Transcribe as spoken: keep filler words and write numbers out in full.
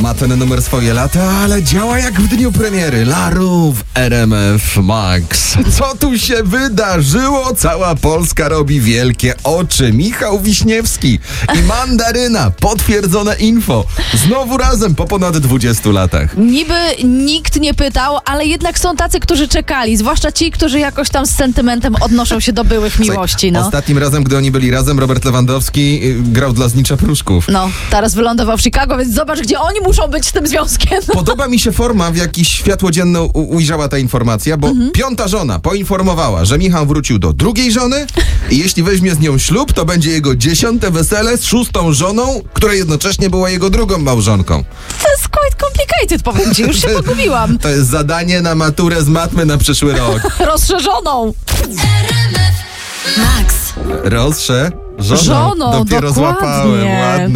Ma ten numer swoje lata, ale działa jak w dniu premiery. Laru w R M F Max. Co tu się wydarzyło? Cała Polska robi wielkie oczy. Michał Wiśniewski i Mandaryna. Potwierdzone info. Znowu razem po ponad dwudziestu latach. Niby nikt nie pytał, ale jednak są tacy, którzy czekali. Zwłaszcza ci, którzy jakoś tam z sentymentem odnoszą się do byłych miłości. No. Ostatnim razem, gdy oni byli razem, Robert Lewandowski y, grał dla Znicza Pruszków. No, teraz wylądował w Chicago, więc zobacz, gdzie oni muszą być z tym związkiem. Podoba mi się forma, w jaki światło dzienne u- ujrzała ta informacja, bo Mhm. piąta żona poinformowała, że Michał wrócił do drugiej żony i jeśli weźmie z nią ślub, to będzie jego dziesiąte wesele z szóstą żoną, która jednocześnie była jego drugą małżonką. To jest quite complicated, powiem ci, już się pogubiłam. To jest zadanie na maturę z matmy na przyszły rok. Rozszerzoną. Max. Rozsze? Żoną, Dopiero dokładnie. złapałem, ładne.